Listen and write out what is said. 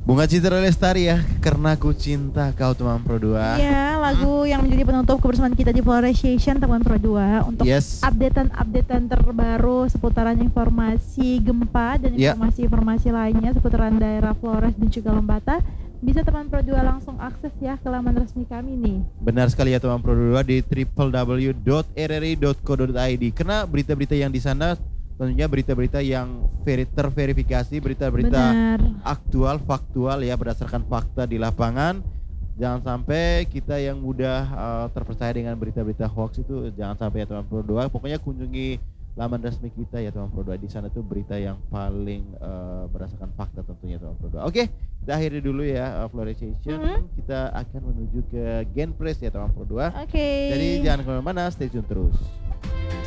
Bunga Citra Lestari ya, Karena Ku Cinta Kau teman Pro 2. Iya, lagu yang menjadi penutup kebersamaan kita di Florestation teman Pro 2 untuk updatean terbaru seputaran informasi gempa dan informasi-informasi lainnya seputaran daerah Flores dan juga Lembata. Bisa teman Pro 2 langsung akses ya ke laman resmi kami nih. Benar sekali ya teman Pro 2 di www.rri.co.id. Karena berita-berita yang di sana tentunya berita-berita yang terverifikasi, berita-berita aktual, faktual ya, berdasarkan fakta di lapangan. Jangan sampai kita yang mudah terpercaya dengan berita-berita hoax itu, jangan sampai ya teman Pro 2. Pokoknya kunjungi laman resmi kita ya teman Pro 2. Di sana tuh berita yang paling berdasarkan fakta tentunya teman Pro 2. Oke, kita akhiri dulu ya Florestation. Kita akan menuju ke Genpress ya teman Pro 2. Oke. Jadi jangan kemana-mana, stay tune terus.